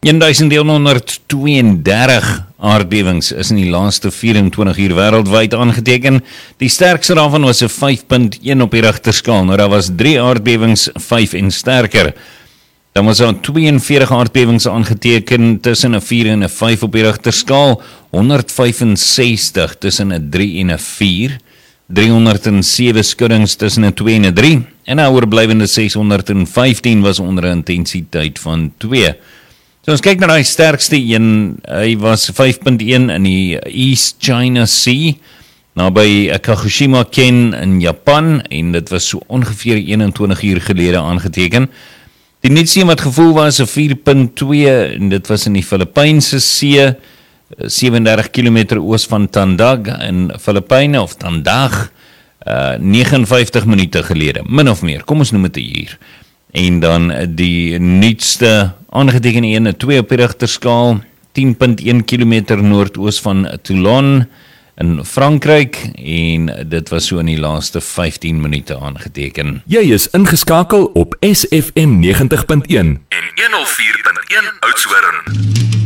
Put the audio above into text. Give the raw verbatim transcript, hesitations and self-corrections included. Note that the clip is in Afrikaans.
honderd tweeëndertig aardbewings is in die laaste vyf-en-twintig uur wêreldwyd aangeteken. Die sterkste daarvan was 'n vyf punt een op die Richterskaal. Nou daar was drie aardbewings, vyf en sterker. Dan was daar tweeënveertig aardbewings aangeteken tussen 'n vier en 'n vyf op die Richterskaal, honderdvyfensestig tussen 'n drie en 'n vier, driehonderdsewe skuddings tussen 'n twee en 'n drie en 'n oorblywende seshonderdvyftien was onder 'n intensiteit van twee. So ons kyk na die sterkste een, hy was vyf punt een in die East China Sea, naby Kagoshima-ken in Japan, en dit was so ongeveer eenentwintig uur gelede aangeteken. Die nuutste een wat gevoel was, 'n vier punt twee, en dit was in die Filippynse See, sewendertig kilometer oos van Tandag in Filippyne, of Tandag, uh, vyf en negentig minute gelede, min of meer, kom ons noem het 'n uur. En dan die nuutste aangeteken een, 'n twee op die Richterskaal, tien punt een kilometer noordoos van Toulon in Frankryk, en dit was so in die laaste vyftien minute aangeteken. Jy is ingeskakel op S F M negentig punt een en honderd vier punt een Oudtshoorn.